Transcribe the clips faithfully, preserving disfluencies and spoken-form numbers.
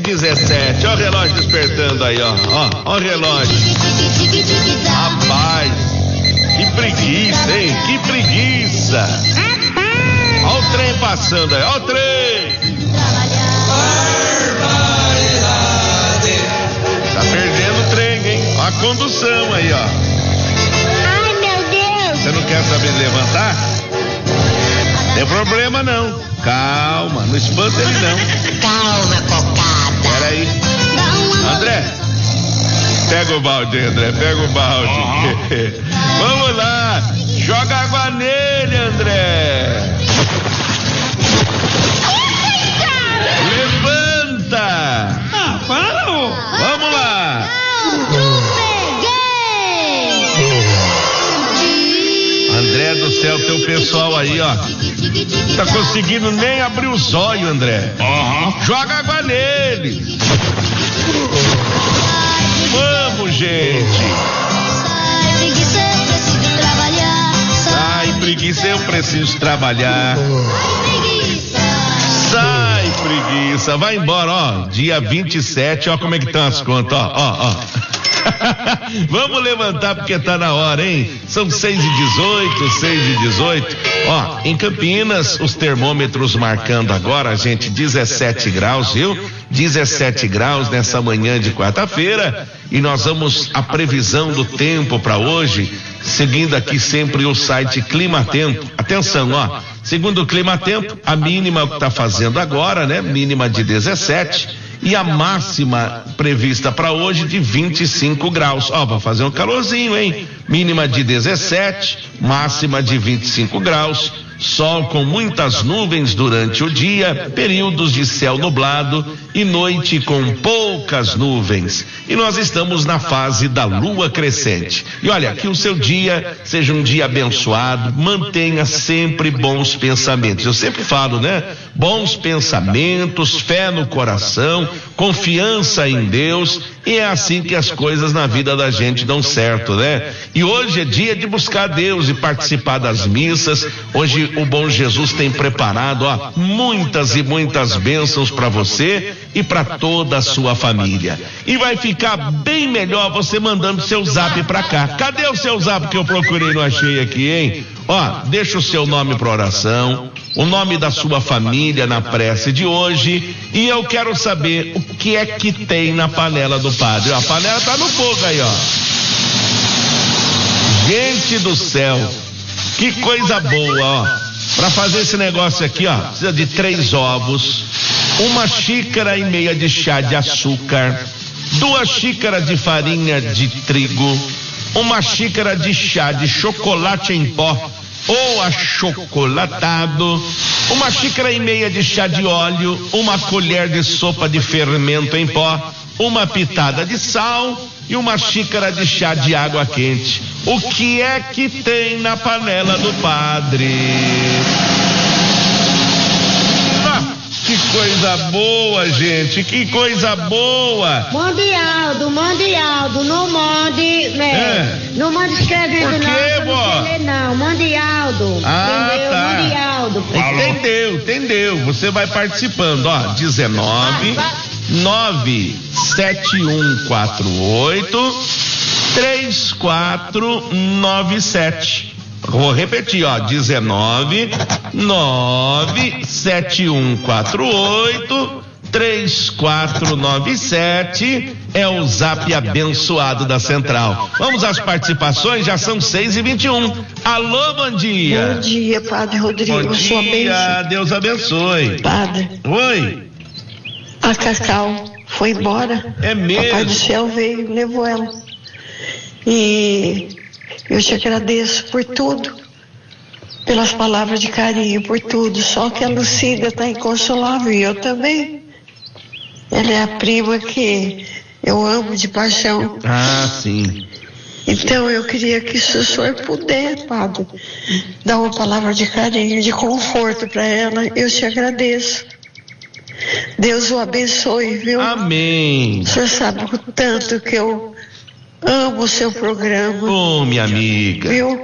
dezessete, ó o relógio despertando aí, ó, ó, ó o relógio. Rapaz, que preguiça, hein, que preguiça. Ó o trem passando aí, ó o trem. Tá perdendo o trem, hein, ó a condução aí, ó. Ai, meu Deus. Você não quer saber de levantar? Não tem problema não. Calma, não espanta ele não. Calma, cocada. Pera aí. André, pega o balde, André, pega o balde. Uhum. Vamos lá, joga água nele, André. Levanta. Ah, para! Vamos lá. André do céu, teu pessoal aí, ó. Tá conseguindo nem abrir os olhos, André. Uhum. Joga água nele. Vamos, gente. Sai, preguiça, eu preciso trabalhar. Sai, preguiça. Vai embora, ó. Dia vinte e sete, ó como é que estão as contas, ó, ó, ó. Vamos levantar porque tá na hora, hein? São seis e dezoito, seis e dezoito. Ó, em Campinas, os termômetros marcando agora, gente, dezessete graus, viu? dezessete graus nessa manhã de quarta-feira. E nós vamos a previsão do tempo para hoje, seguindo aqui sempre o site Climatempo. Atenção, ó. Segundo o Climatempo, a mínima que tá fazendo agora, né? Mínima de dezessete. E a máxima prevista para hoje de vinte e cinco graus. Ó, vai fazer um calorzinho, hein? Mínima de dezessete, máxima de vinte e cinco graus. Sol com muitas nuvens durante o dia, períodos de céu nublado e noite com poucas nuvens. E nós estamos na fase da lua crescente. E olha, que o seu dia seja um dia abençoado, mantenha sempre bons pensamentos. Eu sempre falo, né? Bons pensamentos, fé no coração, confiança em Deus, e é assim que as coisas na vida da gente dão certo, né? E hoje é dia de buscar Deus e participar das missas. Hoje o bom Jesus tem preparado, ó, muitas e muitas bênçãos para você e para toda a sua família. E vai ficar bem melhor você mandando seu zap para cá. Cadê o seu zap que eu procurei e não achei aqui, hein? Ó, deixa o seu nome para oração, o nome da sua família na prece de hoje, e eu quero saber o que é que tem na panela do padre. Ó, a panela tá no fogo aí, ó. Gente do céu, que coisa boa, ó. Para fazer esse negócio aqui, ó, precisa de três ovos, uma xícara e meia de chá de açúcar, duas xícaras de farinha de trigo, uma xícara de chá de chocolate em pó ou achocolatado, uma xícara e meia de chá de óleo, uma colher de sopa de fermento em pó, uma pitada de sal e uma xícara de chá de água quente. O que é que tem na panela do padre? Ah, que coisa boa, gente, que coisa boa. Mande Aldo, mande Aldo, não mande, né? É. Não mande escrevendo. Por quê, não, vó? Não, não, mande Aldo. Ah, entendeu? tá. Mande Aldo. Entendeu, entendeu. Você vai participando, ó, dezenove nove sete um quatro oito três quatro nove sete. Vou repetir, ó, dezenove nove sete um quatro oito três quatro nove sete é o zap abençoado da Central. Vamos às participações, já são seis e vinte e um. Alô, bom dia. Bom dia, Padre Rodrigo. Bom Sua dia, bênção. Deus abençoe. Padre, Oi. a Cacau foi embora. É mesmo? Papai do céu veio e levou ela. E eu te agradeço por tudo, pelas palavras de carinho, por tudo. Só que a Lucida está inconsolável e eu também. Ela é a prima que eu amo de paixão. Ah, sim. Então eu queria que se o senhor puder, Padre, dar uma palavra de carinho, de conforto para ela, eu te agradeço. Deus o abençoe, viu? Amém. O senhor sabe o tanto que eu amo o seu programa. Ô, oh, minha amiga. Viu?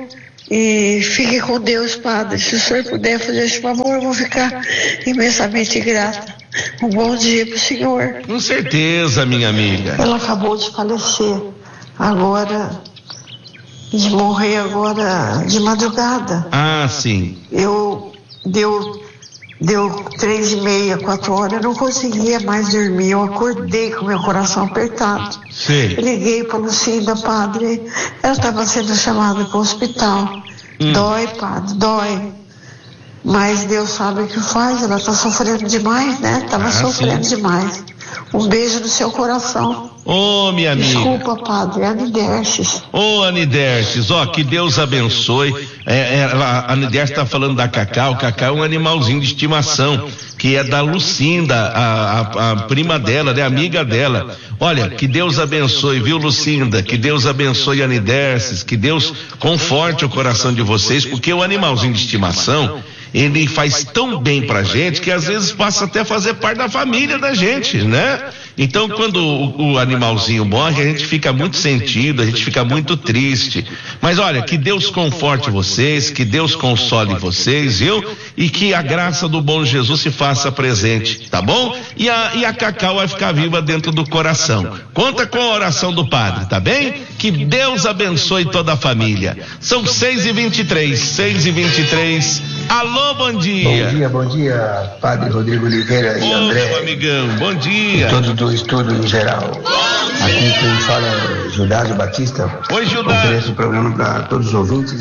E fique com Deus, padre. Se o senhor puder fazer esse favor, eu vou ficar imensamente grata. Um bom dia pro senhor. Com certeza, minha amiga. Ela acabou de falecer. Agora, de morrer agora de madrugada. Ah, sim. Eu, deu, deu três e meia, quatro horas, eu não conseguia mais dormir. Eu acordei com meu coração apertado. Sim. Liguei para Lucinda, padre. Ela estava sendo chamada para o hospital. Hum. Dói, padre, dói. Mas Deus sabe o que faz, ela está sofrendo demais, né? Estava ah, sofrendo sim. demais. Um beijo no seu coração. Ô, oh, minha amiga. Desculpa, padre, Aniderces. Ô, oh, Aniderces, ó, que Deus abençoe. É, é, a Aniderces está falando da Cacá. O Cacá é um animalzinho de estimação, que é da Lucinda, a, a, a prima dela, né, amiga dela. Olha, que Deus abençoe, viu, Lucinda? Que Deus abençoe a Aniderces, que Deus conforte o coração de vocês, porque o animalzinho de estimação, ele faz tão bem pra gente que às vezes passa até a fazer parte da família da gente, né? Então, quando o, o animalzinho morre, a gente fica muito sentido, a gente fica muito triste. Mas olha, que Deus conforte vocês, que Deus console vocês, viu? E que a graça do bom Jesus se faça presente, tá bom? E a, e a Cacau vai ficar viva dentro do coração. Conta com a oração do padre, tá bem? Que Deus abençoe toda a família. São seis e vinte e três, seis e vinte e três. Alô, bom dia. Bom dia, bom dia, padre Rodrigo Oliveira e Ô, André. meu amigão, bom dia. E todo do estudo em geral. Aqui quem fala é Judásio Batista. Oi, Judásio. Ofereço o programa para todos os ouvintes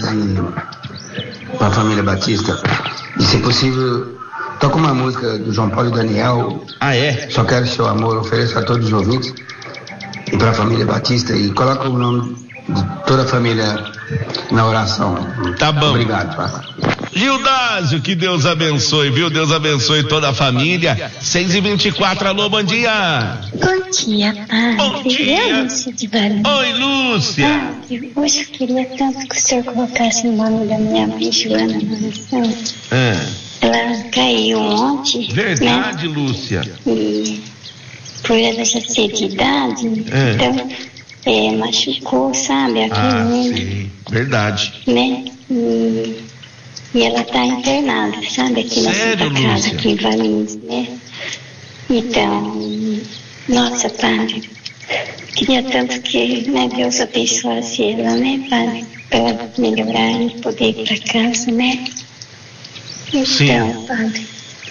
e para a família Batista. E se possível, toca uma música do João Paulo e Daniel. Ah, é? Só quero seu amor, ofereço a todos os ouvintes e para a família Batista. E coloca o nome de toda a família na oração. Tá bom. Obrigado, padre. Gildásio, que Deus abençoe, viu? Deus abençoe toda a família. seis e vinte e quatro, alô, bom dia. Bom dia, padre. Bom dia. Eu, Lúcia de Valinhos. Oi, Lúcia. Padre, hoje eu queria tanto que o senhor colocasse o nome da minha mãe, Joana, na oração. É. Ela caiu ontem. Verdade, né? Lúcia. E por ela já ser de idade, É. então é, machucou, sabe? Aqui Ah, mesmo, sim, verdade. né? E, e ela tá internada, sabe? Aqui na Sério, Santa Casa, Lúcia? aqui em Valinhos, né? Então, nossa, padre, queria tanto que, né, Deus abençoasse ela, né, padre? Pra ela melhorar e poder ir pra casa, né? Então, Sim. padre.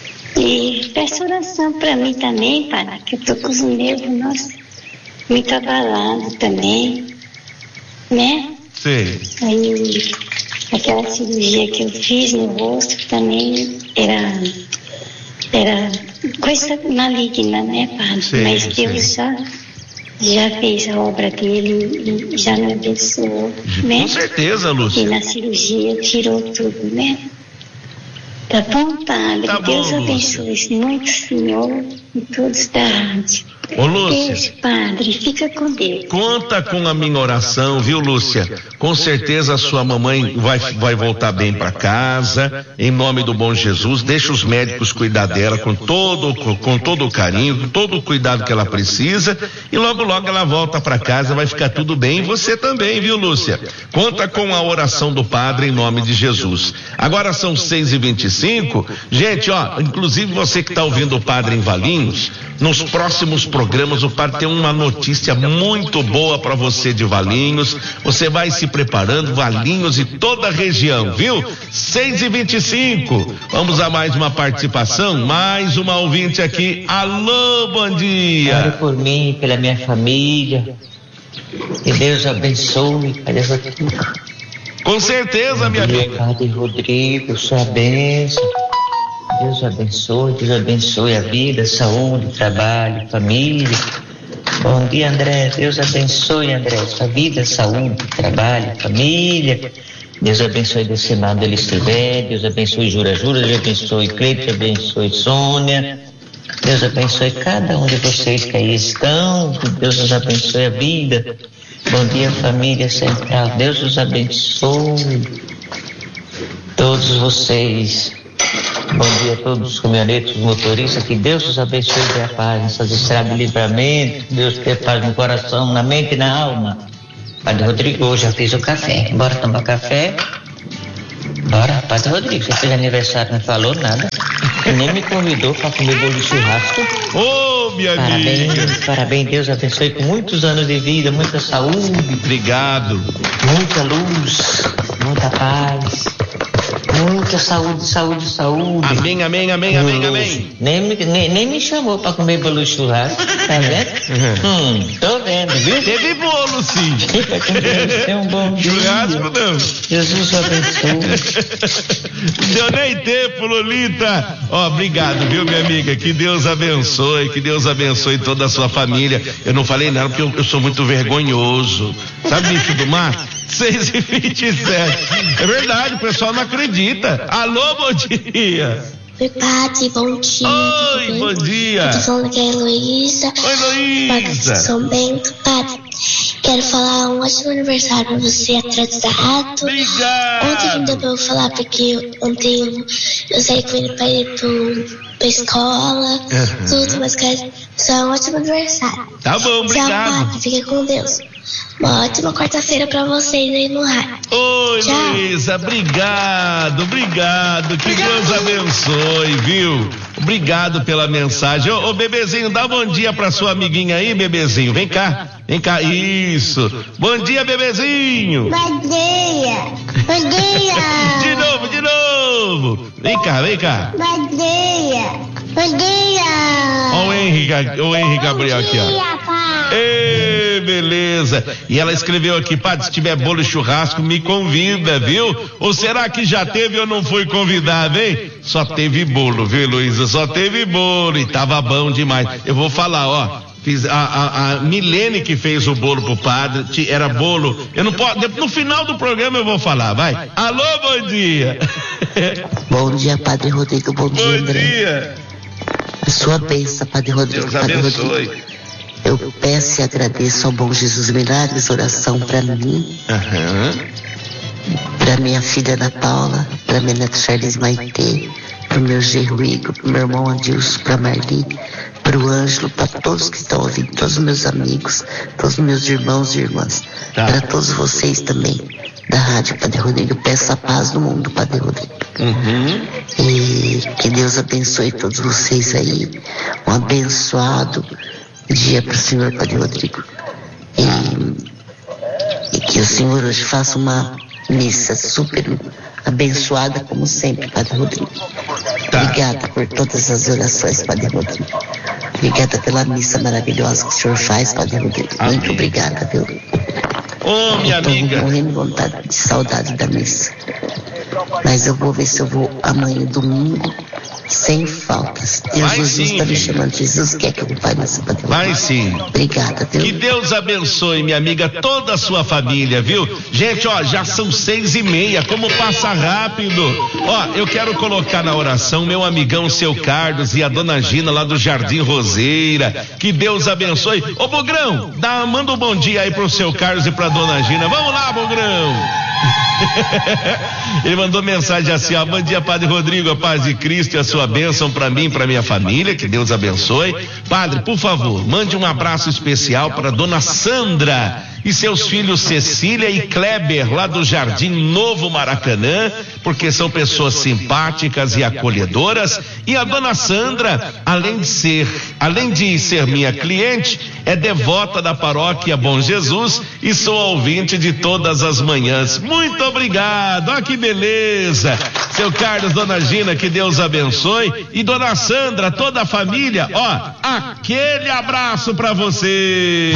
E peço oração pra mim também, padre, que eu tô com os nervos, nossa, muito abalados também, né? Sei. Aí, aquela cirurgia que eu fiz no rosto também era, era coisa maligna, né, padre? Sim, Mas sim. Deus já, já fez a obra dele e já me abençoou, né? Com certeza, E Lúcia. na cirurgia tirou tudo, né? Tá bom, padre? Tá bom, Deus Lúcia. abençoe muito, Senhor, e todos da rádio. Ô, Lúcia. Beijo, padre. Fica com Deus. Conta com a minha oração, viu, Lúcia? Com certeza a sua mamãe vai, vai voltar bem para casa, em nome do bom Jesus. Deixa os médicos cuidar dela com todo, com todo o carinho, com todo o cuidado que ela precisa, e logo, logo ela volta para casa, vai ficar tudo bem, e você também, viu, Lúcia? Conta com a oração do Padre em nome de Jesus. Agora são seis e vinte e cinco. Gente, ó, inclusive você que está ouvindo o Padre em Valinhos, nos próximos programas o Padre tem uma notícia muito boa para você de Valinhos. Você vai se preparando, Valinhos e toda a região, viu? seis e vinte e cinco. Vamos a mais uma participação, mais uma ouvinte aqui. Alô, bom dia. Ore por mim, pela minha família. Que Deus abençoe, Padre Rodrigo. Com certeza, minha Bom dia, amiga. Padre Rodrigo, sua bênção. Deus abençoe, Deus abençoe a vida, saúde, trabalho, família. Bom dia, André. Deus abençoe, André, sua vida, saúde, trabalho, família. Deus abençoe Decimar onde ele estiver. Deus abençoe Jura Jura. Deus abençoe Cleide. Deus abençoe Sônia. Deus abençoe cada um de vocês que aí estão. Deus nos abençoe a vida. Bom dia, família central. Deus os abençoe. Todos vocês. Bom dia a todos os caminhoneiros, motoristas. Que Deus os abençoe e dê a paz nessas estradas de livramento. Deus dê paz no coração, na mente e na alma. Padre Rodrigo, hoje já fiz o café. Bora tomar café? Bora, Padre Rodrigo, você fez aniversário, não falou nada. Nem me convidou para comer bolo de churrasco. Ô, oh, minha parabéns, amiga. Parabéns, parabéns, Deus abençoe com muitos anos de vida, muita saúde. Obrigado. Muita luz, muita paz. Muita saúde, saúde, saúde. Amém, amém, amém, amém, amém. Nem me, nem, nem me chamou pra comer bolo de churrasco, tá vendo? Uhum. Hum, tô vendo, viu? Teve bolo, sim. Tem um bom dia. Churrasco não. Jesus abençoe. Deu nem tempo, Lolita. Ó, oh, obrigado, viu, minha amiga? Que Deus abençoe, que Deus abençoe toda a sua família. Eu não falei nada porque eu, eu sou muito vergonhoso. Sabe, bicho do mar? seis e vinte e sete. É verdade, o pessoal não acredita. Alô, bom dia. Oi, Padre, bom dia. Oi, bom dia. Eu tô falando que é a Heloísa. Oi, Heloísa. Padre São Bento. Padre, quero falar um ótimo aniversário pra você atrasado. Obrigado. Ontem não deu pra eu falar porque ontem eu, eu saí com ele pra ir pro, pra escola, uhum. tudo, mas quero só um ótimo aniversário. Tá bom, obrigado. Tchau, Padre, fica com Deus. Uma ótima quarta-feira pra vocês aí no rádio. Oi, Luísa, obrigado, obrigado, que Deus abençoe, viu? Obrigado pela mensagem. Ô, ô, bebezinho, dá bom dia pra sua amiguinha aí, bebezinho, vem cá, vem cá, isso. Bom dia, bebezinho. Bom dia, bom dia. De novo, de novo. Vem cá, vem cá. Bom dia, bom dia. Ó o Henrique, o Henrique Gabriel aqui, ó. Bom dia, pai. Ei, beleza. E ela escreveu aqui, Padre, se tiver bolo e churrasco, me convida, viu? Ou será que já teve ou não foi convidado, hein? Só teve bolo, viu, Luísa? Só teve bolo e tava bom demais. Eu vou falar, ó. Fiz a, a, a Milene que fez o bolo pro padre, era bolo. Eu não posso. No final do programa eu vou falar, vai. Alô, bom dia. Bom dia, Padre Rodrigo. Bom, bom dia, André. Bom dia. A sua bênção, Padre Rodrigo. Deus abençoe. Padre Rodrigo. Eu peço e agradeço ao bom Jesus Milagres, oração para mim, uhum. para minha filha Ana Paula, para minha neta Charles Maitê, para o meu genro Igor, para o meu irmão Adilson, para Marli, para o Ângelo, para todos que estão ouvindo, todos os meus amigos, todos os meus irmãos e irmãs, tá. Para todos vocês também da Rádio Padre Rodrigo. Peço a paz no mundo, Padre Rodrigo. Uhum. E que Deus abençoe todos vocês aí, um abençoado dia para o Senhor, Padre Rodrigo, e, e que o Senhor hoje faça uma missa super abençoada como sempre, Padre Rodrigo. Tá. Obrigada por todas as orações, Padre Rodrigo. Obrigada pela missa maravilhosa que o Senhor faz, Padre Rodrigo. Amém. Muito obrigada, viu? Ô, minha eu tô amiga. morrendo de vontade, de saudade da missa. Mas eu vou ver se eu vou amanhã, domingo, sem faltas. Deus, vai Jesus sim, está me chamando. Jesus quer que eu vá nessa Padre. Vai sim. Obrigada, Deus. Que Deus abençoe, minha amiga, toda a sua família, viu? Gente, ó, já são seis e meia, como passa rápido. Ó, eu quero colocar na oração meu amigão, seu Carlos, e a dona Gina lá do Jardim Roseira. Que Deus abençoe. Ô, Bugrão, dá, manda um bom dia aí pro seu Carlos e pra dona Gina. Vamos lá, Bugrão. Ele mandou mensagem assim, ó: bom dia, Padre Rodrigo, a paz de Cristo e a sua bênção para mim e para minha família, que Deus abençoe. Padre, por favor, mande um abraço especial para dona Sandra e seus filhos Cecília e Kleber, lá do Jardim Novo Maracanã, porque são pessoas simpáticas e acolhedoras. E a dona Sandra, além de ser, além de ser minha cliente, é devota da paróquia Bom Jesus e sou ouvinte de todas as manhãs. Muito obrigado, olha que beleza. Seu Carlos, dona Gina, que Deus abençoe. E dona Sandra, toda a família, ó, aquele abraço para você.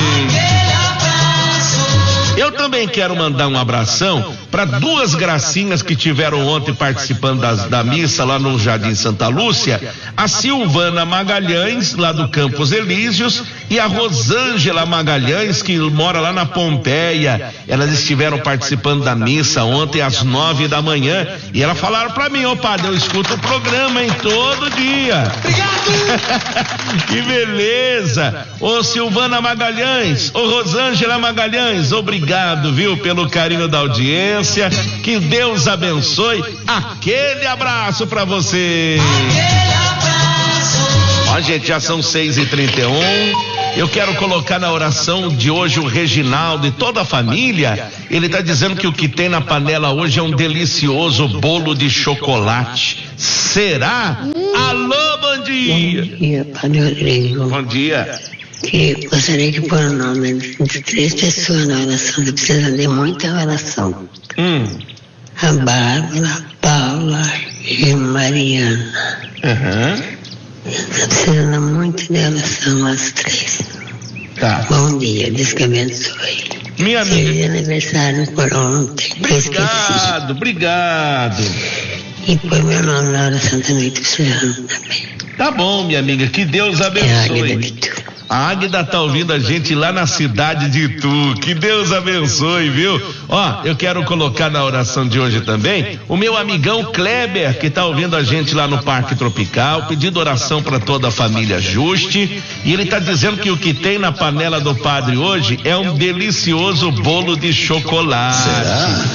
Eu também quero mandar um abração para duas gracinhas que tiveram ontem participando das, da missa lá no Jardim Santa Lúcia, a Silvana Magalhães, lá do Campos Elíseos, e a Rosângela Magalhães, que mora lá na Pompeia. Elas estiveram participando da missa ontem às nove da manhã e elas falaram para mim: ô padre, eu escuto o programa em todo dia. Obrigado! Que beleza! Ô Silvana Magalhães, ô Rosângela Magalhães, obrigado, viu, pelo carinho da audiência. Que Deus abençoe. Aquele abraço para você. Aquele abraço. Ó, gente, já são seis e trinta e um. Eu quero colocar na oração de hoje o Reginaldo e toda a família. Ele está dizendo que o que tem na panela hoje é um delicioso bolo de chocolate. Será? Hum. Alô, bom dia. Bom dia, Padre Rodrigo. Bom dia. Que gostaria de pôr o nome de três pessoas na oração. Você precisa de muita oração. Hum. A Bárbara, a Paula e a Mariana. Aham. Uhum. Está precisando muito de oração, as três. Tá. Bom dia, Deus que abençoe. Minha amiga. Feliz aniversário por ontem. Obrigado, obrigado. E põe meu nome na oração também, precisando também. Tá bom, minha amiga, que Deus abençoe. A Águida tá ouvindo a gente lá na cidade de Itu. Que Deus abençoe, viu? Ó, eu quero colocar na oração de hoje também o meu amigão Kleber, que tá ouvindo a gente lá no Parque Tropical, pedindo oração para toda a família Juste. E ele tá dizendo que o que tem na panela do padre hoje é um delicioso bolo de chocolate. Será?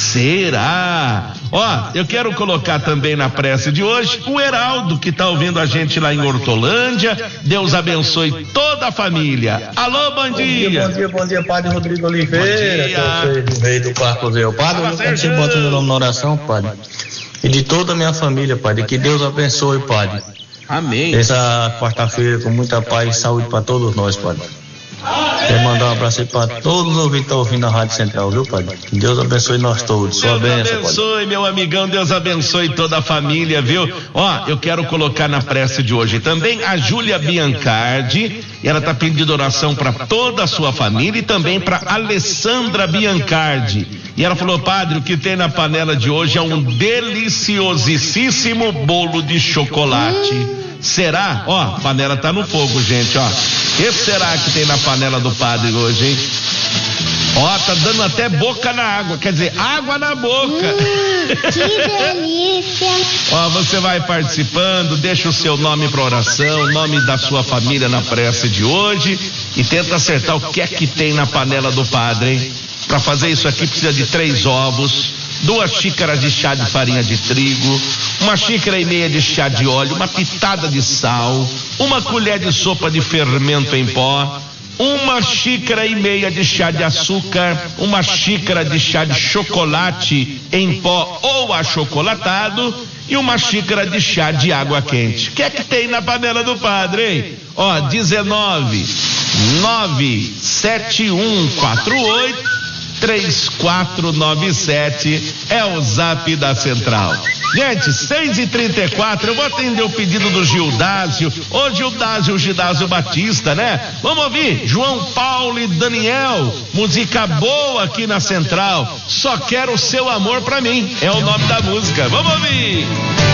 Será? Ó, eu quero colocar também na prece de hoje o Heraldo, que tá ouvindo a gente lá em Hortolândia. Deus abençoe toda a família. Alô, bom dia. Bom dia, bom dia, bom dia, Padre Rodrigo Oliveira. Bom dia. Do rei do quarto Zé. Padre, eu quero que você bote meu nome na oração, Padre. E de toda a minha família, Padre. Que Deus abençoe, Padre. Amém. Essa quarta-feira com muita paz e saúde para todos nós, Padre. Quero mandar um abraço aí para todos os ouvintes que estão ouvindo a Rádio Central, viu, Padre? Que Deus abençoe nós todos. Sua bênção, Deus abençoe, Padre. meu amigão. Deus abençoe toda a família, viu? Ó, eu quero colocar na prece de hoje também a Júlia Biancardi. E ela está pedindo oração para toda a sua família e também para Alessandra Biancardi. E ela falou: Padre, o que tem na panela de hoje é um deliciosíssimo bolo de chocolate. Hum. Será? Ó, a panela tá no fogo, gente, ó. O que será que tem na panela do padre hoje, hein? Ó, tá dando até boca na água, quer dizer, água na boca. Hum, que delícia. Ó, você vai participando, deixa o seu nome pra oração, o nome da sua família na prece de hoje e tenta acertar o que é que tem na panela do padre, hein? Pra fazer isso aqui precisa de três ovos, duas xícaras de chá de farinha de trigo, uma xícara e meia de chá de óleo, uma pitada de sal, uma colher de sopa de fermento em pó, uma xícara e meia de chá de açúcar, uma xícara de chá de chocolate em pó ou achocolatado e uma xícara de chá de água quente. O que é que tem na panela do padre, hein? Ó, dezenove nove sete um quatro oito três quatro nove sete é o zap da Central. Gente, seis e trinta e quatro, eu vou atender o pedido do Gildásio. Ô Gildásio, Gildásio Batista, né? Vamos ouvir João Paulo e Daniel, música boa aqui na Central. Só quero o seu amor pra mim, é o nome da música. Vamos ouvir.